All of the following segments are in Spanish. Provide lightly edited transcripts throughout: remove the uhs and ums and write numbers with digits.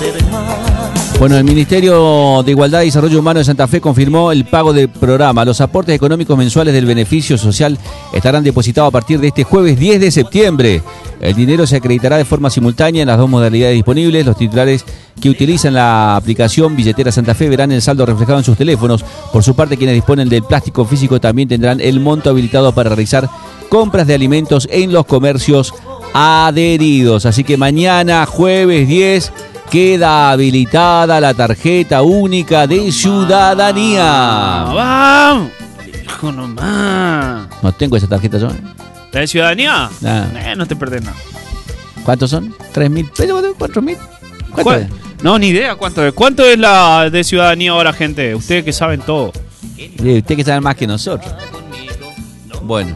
Bueno, el Ministerio de Igualdad y Desarrollo Humano de Santa Fe confirmó el pago del programa. Los aportes económicos mensuales del beneficio social estarán depositados a partir de este jueves 10 de septiembre. El dinero se acreditará de forma simultánea en las dos modalidades disponibles. Los titulares que utilizan la aplicación Billetera Santa Fe verán el saldo reflejado en sus teléfonos. Por su parte, quienes disponen del plástico físico también tendrán el monto habilitado para realizar compras de alimentos en los comercios adheridos. Así que mañana, jueves 10, queda habilitada la tarjeta única de ciudadanía. ¡Vamos! Hijo nomás. No tengo esa tarjeta yo. ¿La de ciudadanía? Nah. No te perdés nada. ¿Cuántos son? ¿3.000 pesos? ¿4.000? ¿Cuánto es? No, ni idea cuánto es. ¿Cuánto es la de ciudadanía ahora, gente? Ustedes que saben todo. Usted que sabe más que nosotros. Bueno.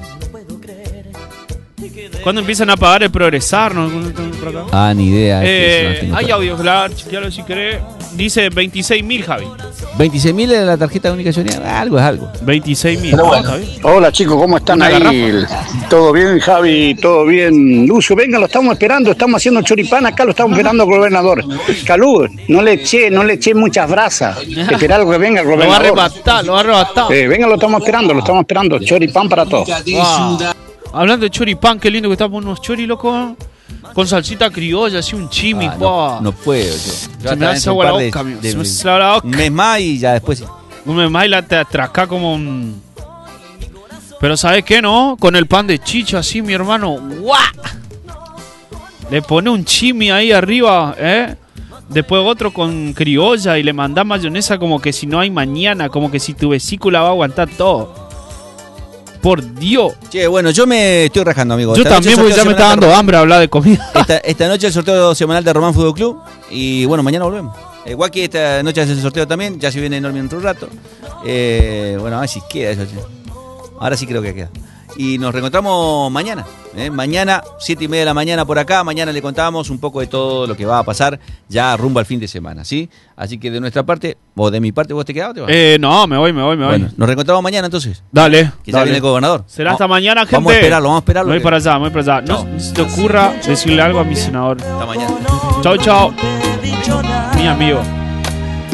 ¿Cuándo empiezan a pagar el progresar? ¿No? Ni idea. Hay audio, claro, chequealo si querés. Dice 26.000, Javi. 26.000 es la tarjeta única de ciudadanía. Algo es algo. 26.000. Bueno. Hola chicos, ¿cómo están ahí? ¿Todo bien, Javi? ¿Todo bien? Lucio, venga, lo estamos esperando. Estamos haciendo choripán acá, lo estamos esperando al gobernador. Calú, no le eché muchas brasas. Esperar que venga el gobernador. Lo va a arrebatar. Venga, lo estamos esperando. Choripán para todos. Wow. Hablando de choripán, qué lindo que estamos unos chori, loco. Con salsita criolla, así un chimi, no puedo yo. Se me hace agua la boca, amigo. Se me hace agua la boca. Un mes más y ya después. Un mes más y la te atracá como un... Pero ¿sabes qué, no? Con el pan de chicha así, mi hermano. ¡Guau! Le pone un chimi ahí arriba, ¿eh? Después otro con criolla y le manda mayonesa como que si no hay mañana, como que si tu vesícula va a aguantar todo. Por Dios. Che, bueno, yo me estoy rajando, amigo. Yo también, porque ya me está dando hambre hablar de comida. Esta noche el sorteo semanal de Román Fútbol Club. Y bueno, mañana volvemos. Guaki, esta noche es el sorteo también. Ya se viene Normi en un rato. Bueno, a ver si queda eso. Che. Ahora sí creo que queda. Y nos reencontramos mañana. Mañana, 7:30 de la mañana por acá. Mañana le contamos un poco de todo lo que va a pasar ya rumbo al fin de semana, ¿sí? Así que de nuestra parte, o de mi parte, ¿vos te quedás o te vas? No, me voy. Bueno, nos reencontramos mañana entonces. Dale. Que ya viene el gobernador. Será hasta mañana, gente. Vamos a esperarlo. Me voy para allá. No se te ocurra decirle algo a mi senador. Hasta mañana. Chao. Mi amigo.